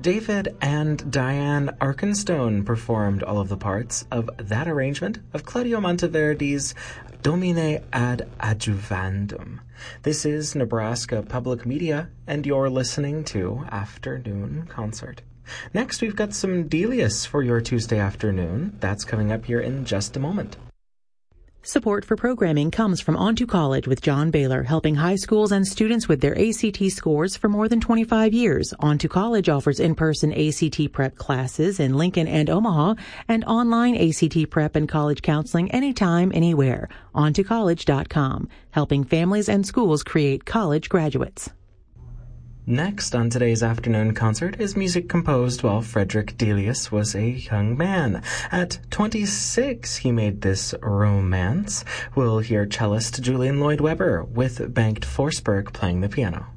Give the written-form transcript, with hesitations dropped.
David and Diane Arkenstone performed all of the parts of that arrangement of Claudio Monteverdi's Domine ad adjuvandum. This is Nebraska Public Media, and you're listening to Afternoon Concert. Next, we've got some Delius for your Tuesday afternoon. That's coming up here in just a moment. Support for programming comes from On to College with John Baylor, helping high schools and students with their ACT scores for more than 25 years. On to College offers in-person ACT prep classes in Lincoln and Omaha and online ACT prep and college counseling anytime, anywhere. OnToCollege.com, helping families and schools create college graduates. Next on today's afternoon concert is music composed while Frederick Delius was a young man. At 26, he made this romance. We'll hear cellist Julian Lloyd Webber with Bengt Forsberg playing the piano.